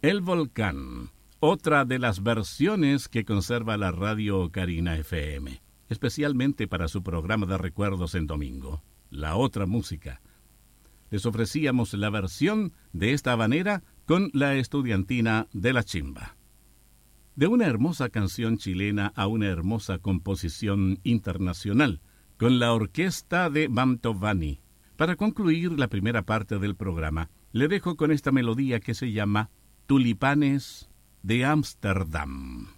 El Volcán, otra de las versiones que conserva la radio Carina FM, especialmente para su programa de recuerdos en domingo, La Otra Música. Les ofrecíamos la versión de esta habanera con la estudiantina de la Chimba. De una hermosa canción chilena a una hermosa composición internacional, con la orquesta de Mantovani. Para concluir la primera parte del programa, le dejo con esta melodía que se llama Tulipanes de Ámsterdam.